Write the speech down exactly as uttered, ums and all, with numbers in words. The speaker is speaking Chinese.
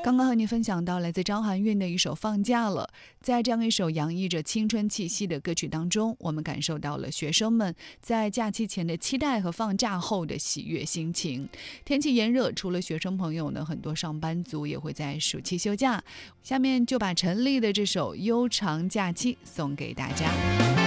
刚刚和你分享到来自张含韵的一首《放假了》。在这样一首洋溢着青春气息的歌曲当中，我们感受到了学生们在假期前的期待和放假后的喜悦心情。天气炎热，除了学生朋友呢，很多上班族也会在暑期休假。下面就把陈粒的这首《悠长假期》送给大家。